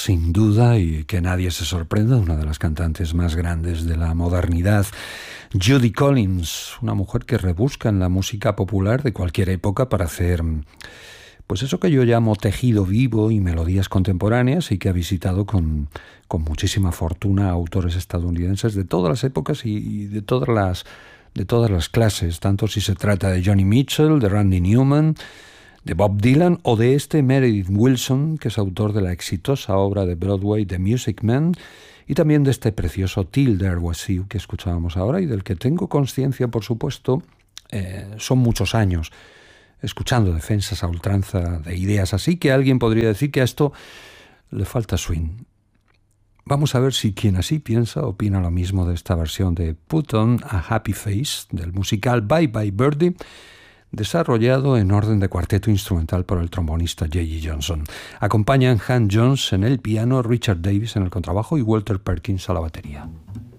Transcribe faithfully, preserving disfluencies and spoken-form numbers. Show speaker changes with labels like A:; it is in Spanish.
A: sin duda, y que nadie se sorprenda, una de las cantantes más grandes de la modernidad, Judy Collins, una mujer que rebusca en la música popular de cualquier época para hacer, pues eso que yo llamo tejido vivo y melodías contemporáneas, y que ha visitado con, con muchísima fortuna a autores estadounidenses de todas las épocas y, y de todas las, de todas las clases, tanto si se trata de Joni Mitchell, de Randy Newman, de Bob Dylan o de este Meredith Willson, que es autor de la exitosa obra de Broadway The Music Man, y también de este precioso Till There Was You que escuchábamos ahora y del que tengo conciencia, por supuesto. Eh, son muchos años escuchando defensas a ultranza de ideas así, que alguien podría decir que a esto le falta swing. Vamos a ver si quien así piensa opina lo mismo de esta versión de Put On a Happy Face del musical Bye Bye Birdie, desarrollado en orden de cuarteto instrumental por el trombonista J G Johnson. Acompañan Han Jones en el piano, Richard Davis en el contrabajo y Walter Perkins a la batería.